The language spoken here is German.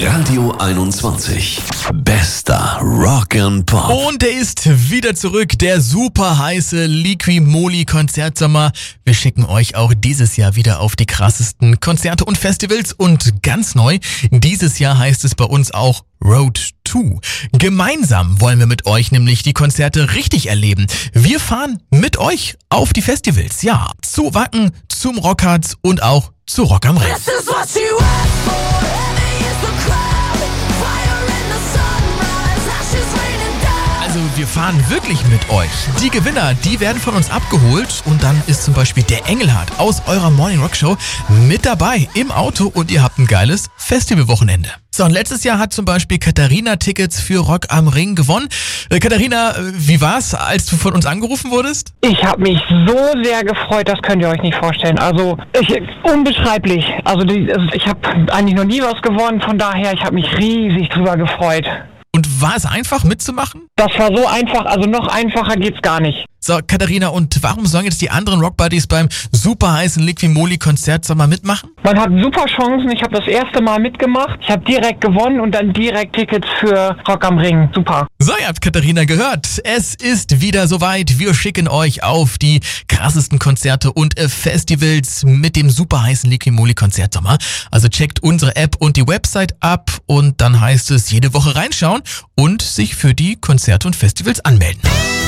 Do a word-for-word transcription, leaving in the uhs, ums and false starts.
Radio einundzwanzig. Bester Rock and Pop. Und er ist wieder zurück, der super heiße Liqui-Moly Konzertsommer. Wir schicken euch auch dieses Jahr wieder auf die krassesten Konzerte und Festivals. Und ganz neu, dieses Jahr heißt es bei uns auch Road to. Gemeinsam wollen wir mit euch nämlich die Konzerte richtig erleben. Wir fahren mit euch auf die Festivals, ja. Zu Wacken, zum Rockharz und auch zu Rock am Ring. Also wir fahren wirklich mit euch. Die Gewinner, die werden von uns abgeholt und dann ist zum Beispiel der Engelhardt aus eurer Morning Rock Show mit dabei im Auto und ihr habt ein geiles Festivalwochenende. So, und letztes Jahr hat zum Beispiel Katharina Tickets für Rock am Ring gewonnen. Äh, Katharina, wie war's, als du von uns angerufen wurdest? Ich habe mich so sehr gefreut, das könnt ihr euch nicht vorstellen. Also, ich, unbeschreiblich. Also, die, also ich habe eigentlich noch nie was gewonnen, von daher, ich habe mich riesig drüber gefreut. Und war es einfach mitzumachen? Das war so einfach, also noch einfacher geht's gar nicht. So, Katharina, und warum sollen jetzt die anderen Rockbuddies beim super heißen Liqui-Moly Konzertsommer mitmachen? Man hat super Chancen. Ich habe das erste Mal mitgemacht. Ich habe direkt gewonnen und dann direkt Tickets für Rock am Ring. Super. So, ihr habt Katharina gehört. Es ist wieder soweit. Wir schicken euch auf die krassesten Konzerte und Festivals mit dem super heißen Liqui-Moly Konzertsommer. Also checkt unsere App und die Website ab und dann heißt es jede Woche reinschauen und sich für die Konzerte und Festivals anmelden.